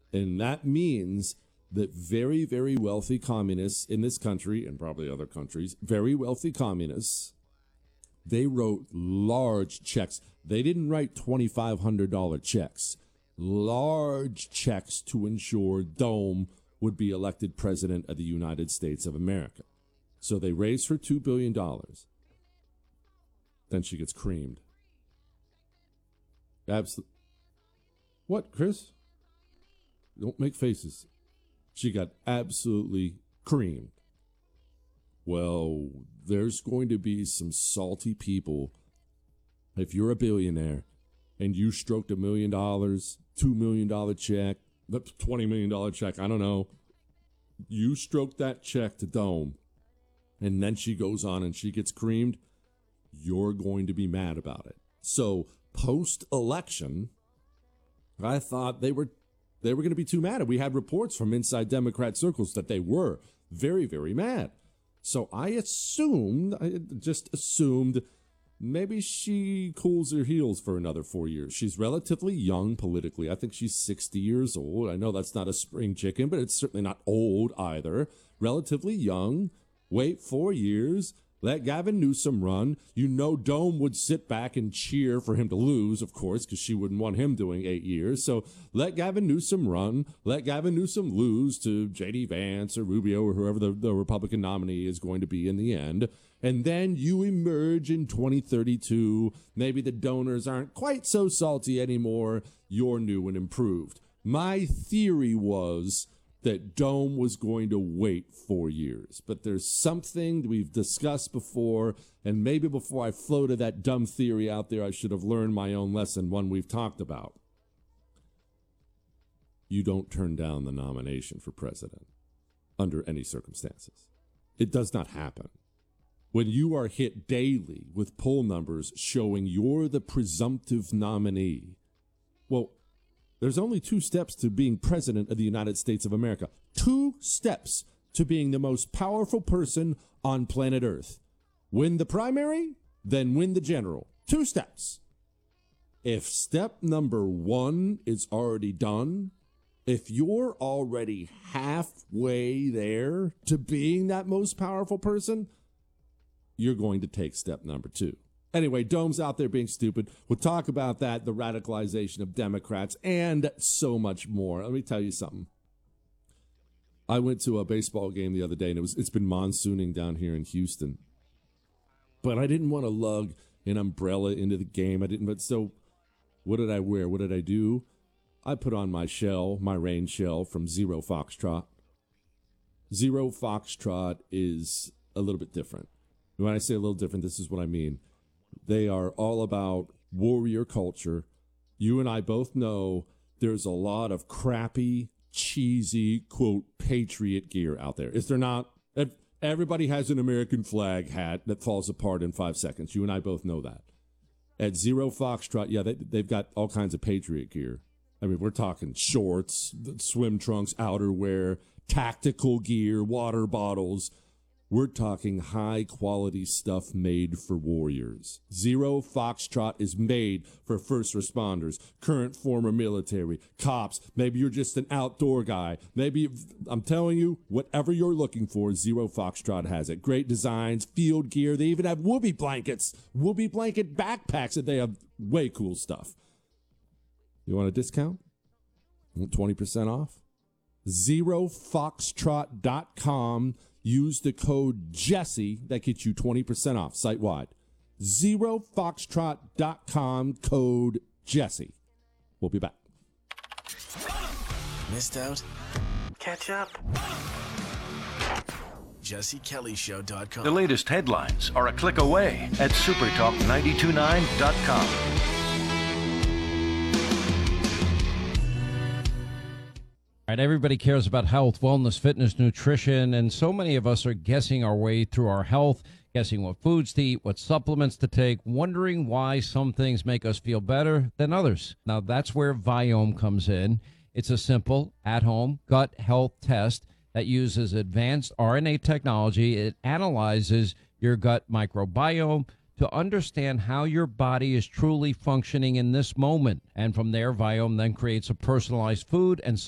And that means that very, very wealthy communists in this country, and probably other countries, very wealthy communists, they wrote large checks. They didn't write $2,500 checks. Large checks to ensure Dome would be elected president of the United States of America. So they raised her $2 billion. Then she gets creamed. Absolutely. What, Chris? Don't make faces. She got absolutely creamed. Well, there's going to be some salty people. If you're a billionaire and you stroked $1 million, $2 million check, $20 million check, I don't know. You stroked that check to Dome, and then she goes on and she gets creamed, you're going to be mad about it. So post-election, I thought they were going to be too mad. And we had reports from inside Democrat circles that they were very, very mad. So I just assumed maybe she cools her heels for another 4 years. She's relatively young politically. I think she's 60 years old. I know that's not a spring chicken, but it's certainly not old either. Relatively young. Wait 4 years. Let Gavin Newsom run. You know Dome would sit back and cheer for him to lose, of course, because she wouldn't want him doing 8 years. So let Gavin Newsom run. Let Gavin Newsom lose to J.D. Vance or Rubio or whoever the Republican nominee is going to be in the end. And then you emerge in 2032. Maybe the donors aren't quite so salty anymore. You're new and improved. My theory was that Dome was going to wait 4 years. But there's something we've discussed before, and maybe before I floated that dumb theory out there, I should have learned my own lesson, one we've talked about. You don't turn down the nomination for president under any circumstances. It does not happen. When you are hit daily with poll numbers showing you're the presumptive nominee, well, there's only 2 steps to being president of the United States of America. 2 steps to being the most powerful person on planet Earth. Win the primary, then win the general. 2 steps. If step number 1 is already done, if you're already halfway there to being that most powerful person, you're going to take step number 2. Anyway, Dome's out there being stupid. We'll talk about that, the radicalization of Democrats, and so much more. Let me tell you something. I went to a baseball game the other day, and it's been monsooning down here in Houston. But I didn't want to lug an umbrella into the game. So what did I wear? What did I do? I put on my rain shell from Zero Foxtrot. Zero Foxtrot is a little bit different. When I say a little different, this is what I mean. They are all about warrior culture. You and I both know there's a lot of crappy, cheesy, quote, patriot gear out there. Is there not? Everybody has an American flag hat that falls apart in 5 seconds. You and I both know that. At Zero Foxtrot, yeah, they've got all kinds of patriot gear. I mean, we're talking shorts, swim trunks, outerwear, tactical gear, water bottles. We're talking high-quality stuff made for warriors. Zero Foxtrot is made for first responders, current, former military, cops. Maybe you're just an outdoor guy. Maybe, I'm telling you, whatever you're looking for, Zero Foxtrot has it. Great designs, field gear. They even have whoopee blankets, whoopee blanket backpacks, and they have way cool stuff. You want a discount? You want 20% off? ZeroFoxtrot.com. Use the code Jesse. That gets you 20% off site-wide. ZeroFoxtrot.com, code Jesse. We'll be back. Missed out? Catch up. JesseKellyShow.com. The latest headlines are a click away at supertalk929.com. All right, everybody cares about health, wellness, fitness, nutrition, and so many of us are guessing our way through our health, guessing what foods to eat, what supplements to take, wondering why some things make us feel better than others. Now, that's where Viome comes in. It's a simple, at-home gut health test that uses advanced RNA technology. It analyzes your gut microbiome to understand how your body is truly functioning in this moment. And from there, Viome then creates a personalized food and